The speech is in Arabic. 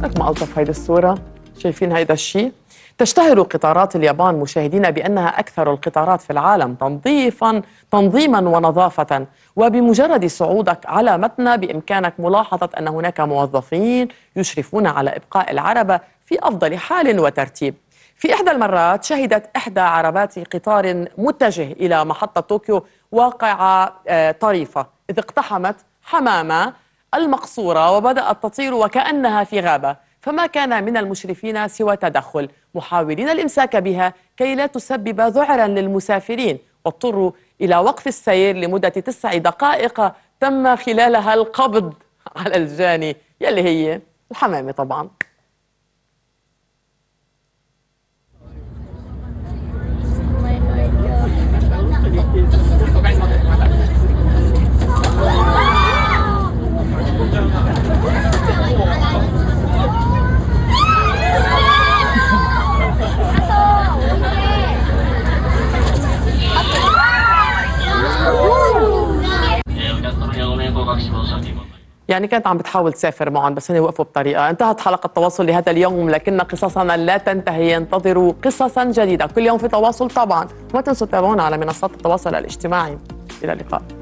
لك ما ألطف هيدي الصورة. شايفين هيدا الشيء؟ تشتهر قطارات اليابان مشاهدين بأنها أكثر القطارات في العالم تنظيما ونظافة، وبمجرد صعودك على متنها بإمكانك ملاحظة أن هناك موظفين يشرفون على إبقاء العربة في أفضل حال وترتيب. في إحدى المرات شهدت إحدى عربات قطار متجه إلى محطة طوكيو واقعة طريفة، إذ اقتحمت حمامة المقصورة وبدأت تطير وكأنها في غابة، فما كان من المشرفين سوى التدخل محاولين الإمساك بها كي لا تسبب ذعرا للمسافرين، واضطروا إلى وقف السير لمدة 9 دقائق تم خلالها القبض على الجاني يلي هي الحمامة طبعا. يعني كانت عم بتحاول تسافر معهم بس هن وقفوا بطريقة. انتهت حلقة التواصل لهذا اليوم، لكن قصصنا لا تنتهي. انتظروا قصصا جديدة كل يوم في تواصل طبعا، وما تنسوا تتابعونا على منصات التواصل الاجتماعي. إلى اللقاء.